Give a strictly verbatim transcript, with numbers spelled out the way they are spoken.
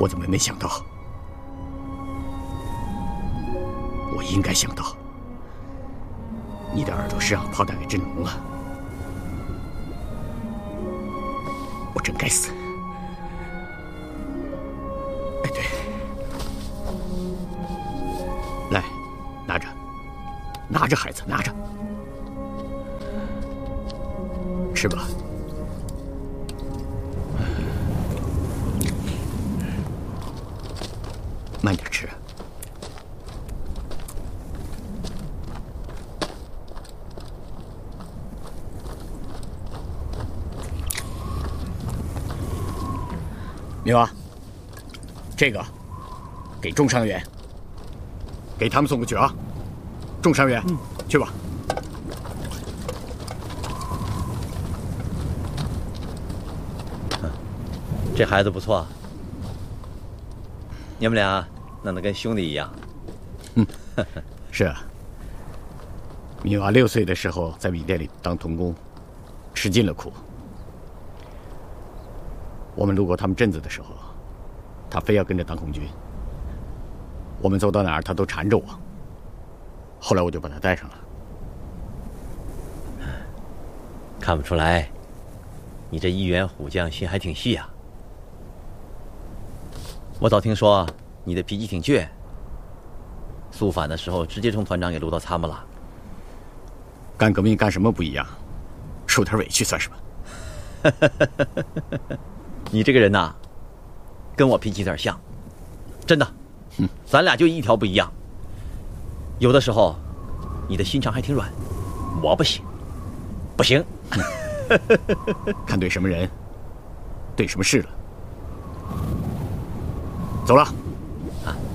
我怎么没想到？我应该想到，你的耳朵是让炮弹给震聋了。我真该死！哎，对，来，拿着，拿着，孩子，拿着，吃吧。 慢点吃。明娃，这个给中伤员，给他们送过去啊。中伤员，嗯，去吧。 这孩子不错，你们俩。 弄得跟兄弟一样， 嗯，是啊。米娃六岁的时候在米店里当童工，吃尽了苦。我们路过他们镇子的时候，他非要跟着当空军。我们走到哪儿，他都缠着我。后来我就把他带上了。 看不出来，你这一员虎将心还挺细啊。我早听说。 你的脾气挺倔，肃反的时候直接从团长给撸到参谋了。 干革命干什么不一样？受点委屈算什么？ 你这个人呐，跟我脾气有点像，真的。 嗯， 咱俩就一条不一样。有的时候，你的心肠还挺软，我不行，不行。 看对什么人，对什么事了。走了。